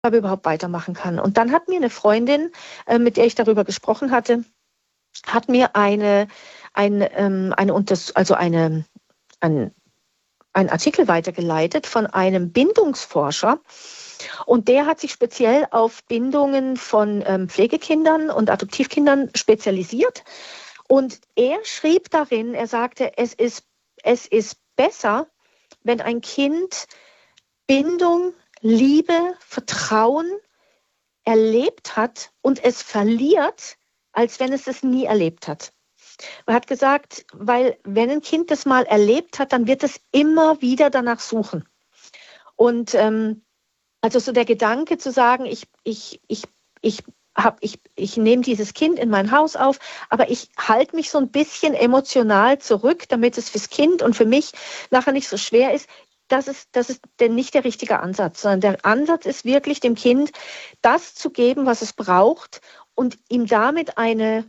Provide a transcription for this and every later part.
überhaupt weitermachen kann. Und dann hat mir eine Freundin, mit der ich darüber gesprochen hatte, hat mir einen Artikel weitergeleitet von einem Bindungsforscher. Und der hat sich speziell auf Bindungen von Pflegekindern und Adoptivkindern spezialisiert. Und er schrieb darin, er sagte, es ist besser, wenn ein Kind Bindung, Liebe, Vertrauen erlebt hat und es verliert, als wenn es nie erlebt hat. Er hat gesagt, weil wenn ein Kind das mal erlebt hat, dann wird es immer wieder danach suchen. Und also so der Gedanke zu sagen, ich nehme dieses Kind in mein Haus auf, aber ich halte mich so ein bisschen emotional zurück, damit es fürs Kind und für mich nachher nicht so schwer ist. Das ist denn nicht der richtige Ansatz, sondern der Ansatz ist wirklich, dem Kind das zu geben, was es braucht und ihm damit eine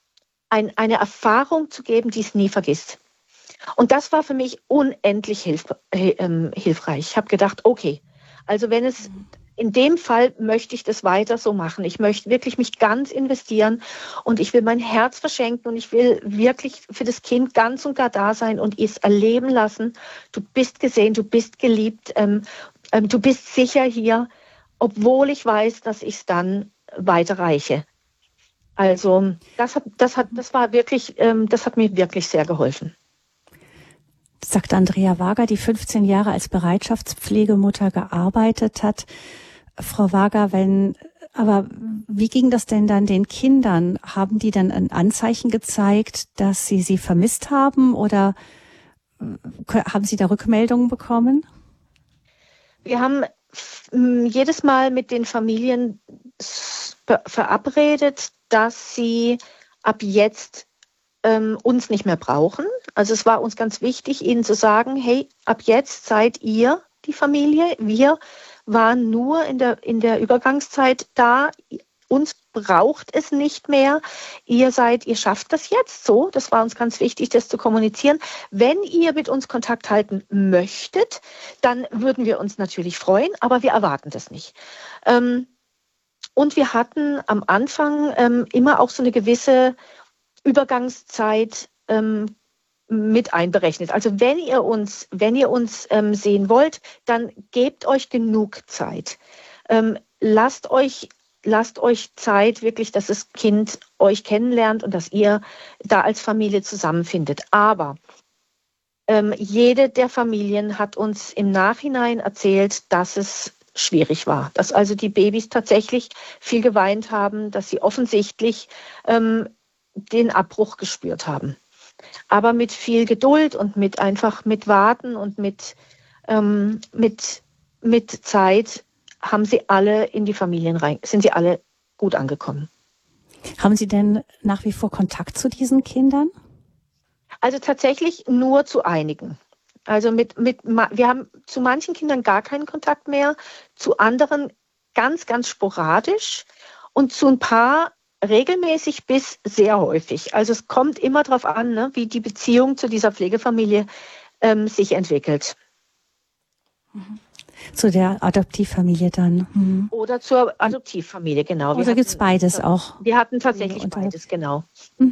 Erfahrung zu geben, die es nie vergisst. Und das war für mich unendlich hilfreich. Ich habe gedacht, okay, also wenn es in dem Fall möchte ich das weiter so machen. Ich möchte wirklich mich ganz investieren und ich will mein Herz verschenken und ich will wirklich für das Kind ganz und gar da sein und es erleben lassen. Du bist gesehen, du bist geliebt, du bist sicher hier, obwohl ich weiß, dass ich es dann weiterreiche. Also das hat mir wirklich sehr geholfen. Sagt Andrea Wager, die 15 Jahre als Bereitschaftspflegemutter gearbeitet hat. Frau Wager, aber wie ging das denn dann den Kindern? Haben die dann ein Anzeichen gezeigt, dass sie vermisst haben oder haben Sie da Rückmeldungen bekommen? Wir haben jedes Mal mit den Familien verabredet, dass sie ab jetzt uns nicht mehr brauchen. Also es war uns ganz wichtig, ihnen zu sagen, hey, ab jetzt seid ihr die Familie. Wir waren nur in der Übergangszeit da. Uns braucht es nicht mehr. Ihr schafft das jetzt so. Das war uns ganz wichtig, das zu kommunizieren. Wenn ihr mit uns Kontakt halten möchtet, dann würden wir uns natürlich freuen, aber wir erwarten das nicht. Und wir hatten am Anfang immer auch so eine gewisse Übergangszeit mit einberechnet. Also wenn ihr uns sehen wollt, dann gebt euch genug Zeit. Lasst euch Zeit wirklich, dass das Kind euch kennenlernt und dass ihr da als Familie zusammenfindet. Aber jede der Familien hat uns im Nachhinein erzählt, dass es schwierig war, dass also die Babys tatsächlich viel geweint haben, dass sie offensichtlich den Abbruch gespürt haben. Aber mit viel Geduld und mit Warten und mit Zeit haben sie alle in die Familien sind sie alle gut angekommen. Haben Sie denn nach wie vor Kontakt zu diesen Kindern? Also tatsächlich nur zu einigen. Also wir haben zu manchen Kindern gar keinen Kontakt mehr, zu anderen ganz, ganz sporadisch und zu ein paar regelmäßig bis sehr häufig. Also es kommt immer darauf an, ne, wie die Beziehung zu dieser Pflegefamilie sich entwickelt. Zu der Adoptivfamilie dann. Mhm. Oder zur Adoptivfamilie, genau. Oder gibt es beides auch? Wir hatten tatsächlich beides, genau.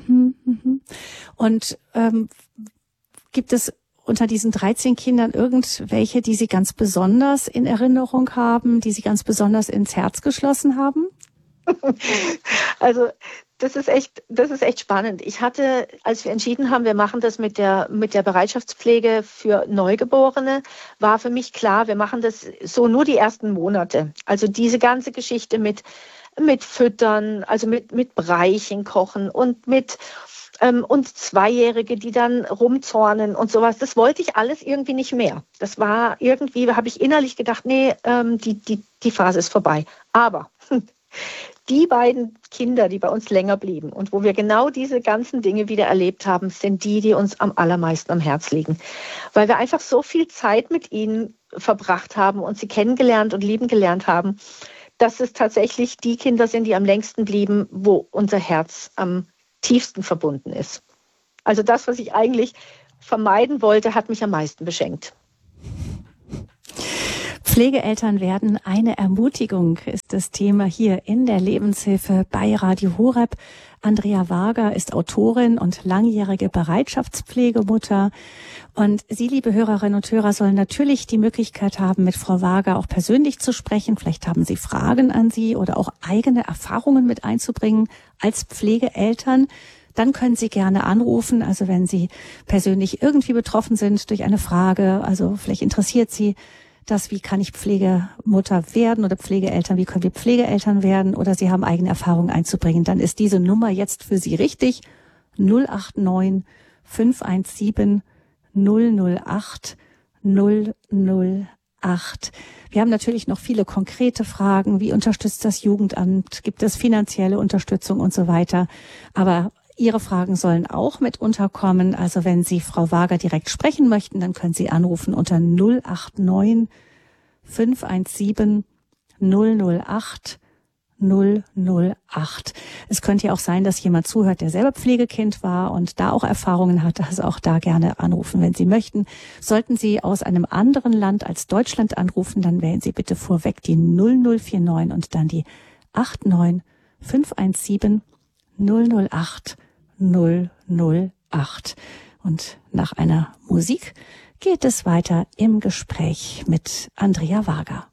Und gibt es unter diesen 13 Kindern irgendwelche, die Sie ganz besonders in Erinnerung haben, die Sie ganz besonders ins Herz geschlossen haben? Also das ist echt spannend. Ich hatte, als wir entschieden haben, wir machen das mit der Bereitschaftspflege für Neugeborene, war für mich klar, wir machen das so nur die ersten Monate. Also diese ganze Geschichte mit Füttern, also mit Breichen kochen und und Zweijährige, die dann rumzornen und sowas. Das wollte ich alles irgendwie nicht mehr. Das war irgendwie, habe ich innerlich gedacht, nee, die Phase ist vorbei. Aber die beiden Kinder, die bei uns länger blieben und wo wir genau diese ganzen Dinge wieder erlebt haben, sind die uns am allermeisten am Herz liegen. Weil wir einfach so viel Zeit mit ihnen verbracht haben und sie kennengelernt und lieben gelernt haben, dass es tatsächlich die Kinder sind, die am längsten blieben, wo unser Herz am tiefsten verbunden ist. Also das, was ich eigentlich vermeiden wollte, hat mich am meisten beschenkt. Pflegeeltern werden eine Ermutigung, ist das Thema hier in der Lebenshilfe bei Radio Horeb. Andrea Wager ist Autorin und langjährige Bereitschaftspflegemutter. Und Sie, liebe Hörerinnen und Hörer, sollen natürlich die Möglichkeit haben, mit Frau Wager auch persönlich zu sprechen. Vielleicht haben Sie Fragen an sie oder auch eigene Erfahrungen mit einzubringen als Pflegeeltern. Dann können Sie gerne anrufen. Also wenn Sie persönlich irgendwie betroffen sind durch eine Frage, also vielleicht interessiert Sie das, wie kann ich Pflegemutter werden oder Pflegeeltern, wie können wir Pflegeeltern werden, oder Sie haben eigene Erfahrungen einzubringen, dann ist diese Nummer jetzt für Sie richtig. 089 517 008 008. Wir haben natürlich noch viele konkrete Fragen. Wie unterstützt das Jugendamt? Gibt es finanzielle Unterstützung und so weiter? Aber Ihre Fragen sollen auch mit unterkommen. Also wenn Sie Frau Wager direkt sprechen möchten, dann können Sie anrufen unter 089 517 008 008. Es könnte ja auch sein, dass jemand zuhört, der selber Pflegekind war und da auch Erfahrungen hat. Also auch da gerne anrufen, wenn Sie möchten. Sollten Sie aus einem anderen Land als Deutschland anrufen, dann wählen Sie bitte vorweg die 0049 und dann die 89 517 008 008. Und nach einer Musik geht es weiter im Gespräch mit Andrea Wager.